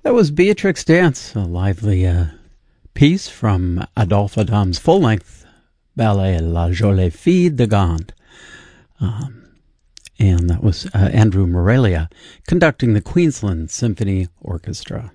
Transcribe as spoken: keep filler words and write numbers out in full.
That was Beatrix Dance, a lively uh, piece from Adolphe Adam's full-length ballet La Jolie Fille de Gand. Um, and that was uh, Andrew Morelia conducting the Queensland Symphony Orchestra.